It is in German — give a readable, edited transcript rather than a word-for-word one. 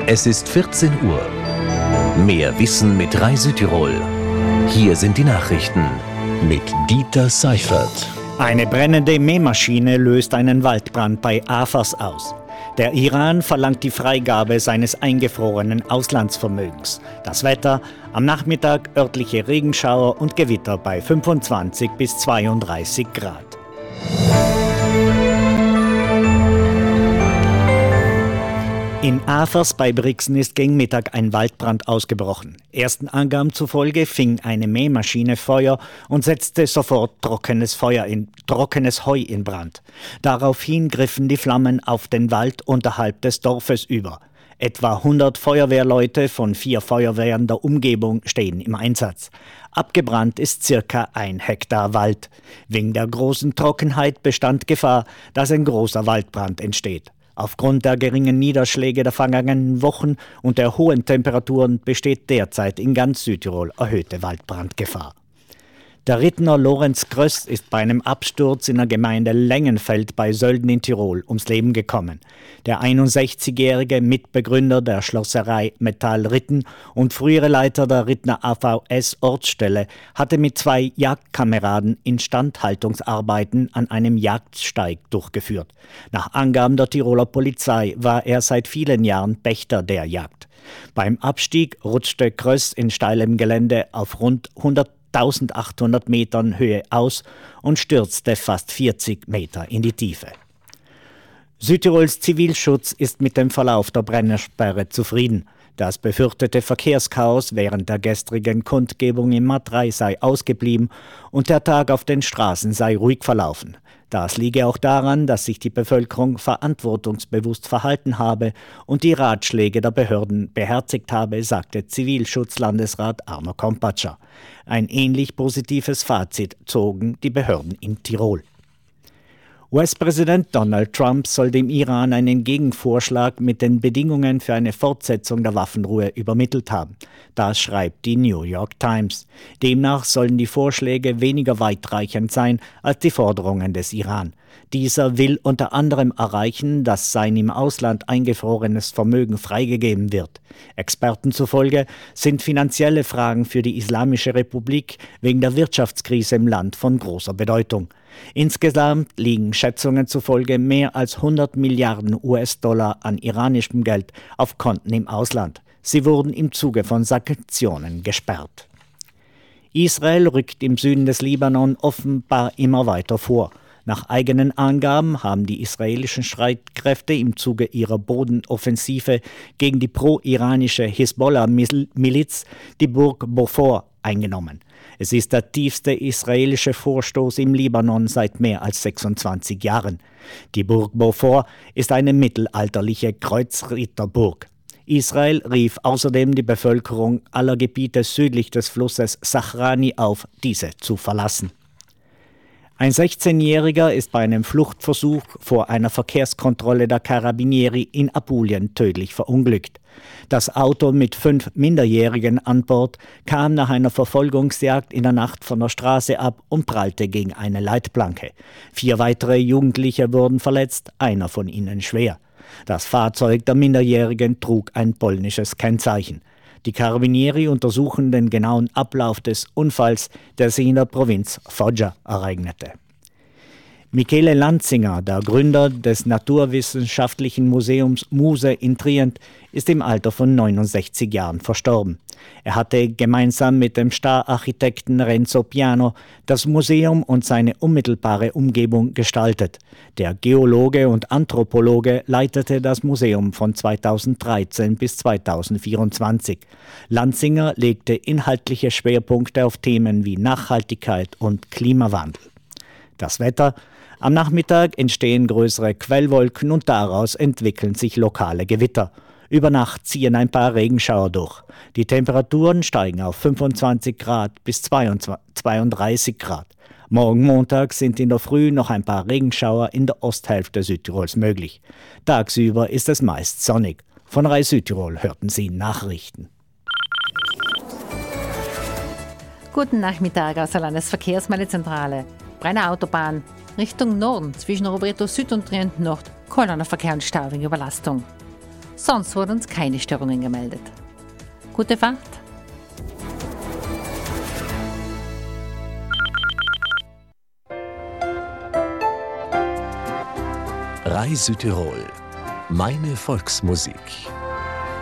Es ist 14 Uhr. Mehr Wissen mit Rai Südtirol. Hier sind die Nachrichten mit Dieter Seifert. Eine brennende Mähmaschine löst einen Waldbrand bei Afas aus. Der Iran verlangt die Freigabe seines eingefrorenen Auslandsvermögens. Das Wetter: am Nachmittag örtliche Regenschauer und Gewitter bei 25 bis 32 Grad. In Afers bei Brixen ist gegen Mittag ein Waldbrand ausgebrochen. Ersten Angaben zufolge fing eine Mähmaschine Feuer und setzte sofort trockenes Heu in Brand. Daraufhin griffen die Flammen auf den Wald unterhalb des Dorfes über. Etwa 100 Feuerwehrleute von 4 Feuerwehren der Umgebung stehen im Einsatz. Abgebrannt ist circa 1 Hektar Wald. Wegen der großen Trockenheit bestand Gefahr, dass ein großer Waldbrand entsteht. Aufgrund der geringen Niederschläge der vergangenen Wochen und der hohen Temperaturen besteht derzeit in ganz Südtirol erhöhte Waldbrandgefahr. Der Rittner Lorenz Gröss ist bei einem Absturz in der Gemeinde Lengenfeld bei Sölden in Tirol ums Leben gekommen. Der 61-jährige Mitbegründer der Schlosserei Metall Ritten und frühere Leiter der Rittner AVS-Ortsstelle hatte mit 2 Jagdkameraden Instandhaltungsarbeiten an einem Jagdsteig durchgeführt. Nach Angaben der Tiroler Polizei war er seit vielen Jahren Pächter der Jagd. Beim Abstieg rutschte Gröss in steilem Gelände auf rund 1800 Metern Höhe aus und stürzte fast 40 Meter in die Tiefe. Südtirols Zivilschutz ist mit dem Verlauf der Brennersperre zufrieden. Das befürchtete Verkehrschaos während der gestrigen Kundgebung im Matrei sei ausgeblieben und der Tag auf den Straßen sei ruhig verlaufen. Das liege auch daran, dass sich die Bevölkerung verantwortungsbewusst verhalten habe und die Ratschläge der Behörden beherzigt habe, sagte Zivilschutzlandesrat Arno Kompatscher. Ein ähnlich positives Fazit zogen die Behörden in Tirol. US-Präsident Donald Trump soll dem Iran einen Gegenvorschlag mit den Bedingungen für eine Fortsetzung der Waffenruhe übermittelt haben. Das schreibt die New York Times. Demnach sollen die Vorschläge weniger weitreichend sein als die Forderungen des Iran. Dieser will unter anderem erreichen, dass sein im Ausland eingefrorenes Vermögen freigegeben wird. Experten zufolge sind finanzielle Fragen für die Islamische Republik wegen der Wirtschaftskrise im Land von großer Bedeutung. Insgesamt liegen Schätzungen zufolge mehr als 100 Milliarden US-Dollar an iranischem Geld auf Konten im Ausland. Sie wurden im Zuge von Sanktionen gesperrt. Israel rückt im Süden des Libanon offenbar immer weiter vor. Nach eigenen Angaben haben die israelischen Streitkräfte im Zuge ihrer Bodenoffensive gegen die pro-iranische Hisbollah-Miliz die Burg Beaufort eingenommen. Es ist der tiefste israelische Vorstoß im Libanon seit mehr als 26 Jahren. Die Burg Beaufort ist eine mittelalterliche Kreuzritterburg. Israel rief außerdem die Bevölkerung aller Gebiete südlich des Flusses Sachrani auf, diese zu verlassen. Ein 16-Jähriger ist bei einem Fluchtversuch vor einer Verkehrskontrolle der Carabinieri in Apulien tödlich verunglückt. Das Auto mit 5 Minderjährigen an Bord kam nach einer Verfolgungsjagd in der Nacht von der Straße ab und prallte gegen eine Leitplanke. 4 weitere Jugendliche wurden verletzt, einer von ihnen schwer. Das Fahrzeug der Minderjährigen trug ein polnisches Kennzeichen. Die Carabinieri untersuchen den genauen Ablauf des Unfalls, der sich in der Provinz Foggia ereignete. Michele Lanzinger, der Gründer des Naturwissenschaftlichen Museums Muse in Trient, ist im Alter von 69 Jahren verstorben. Er hatte gemeinsam mit dem Star-Architekten Renzo Piano das Museum und seine unmittelbare Umgebung gestaltet. Der Geologe und Anthropologe leitete das Museum von 2013 bis 2024. Lanzinger legte inhaltliche Schwerpunkte auf Themen wie Nachhaltigkeit und Klimawandel. Das Wetter: am Nachmittag entstehen größere Quellwolken und daraus entwickeln sich lokale Gewitter. Über Nacht ziehen ein paar Regenschauer durch. Die Temperaturen steigen auf 25 Grad bis 32 Grad. Morgen Montag sind in der Früh noch ein paar Regenschauer in der Osthälfte Südtirols möglich. Tagsüber ist es meist sonnig. Von Rai Südtirol hörten Sie Nachrichten. Guten Nachmittag aus der Landesverkehrsmeldezentrale. Brenner Autobahn Richtung Norden zwischen Roberto Süd und Trient Nord, Kolonnen Verkehr und Stau wegen Überlastung. Sonst wurden uns keine Störungen gemeldet. Gute Fahrt! Rai Südtirol. Meine Volksmusik.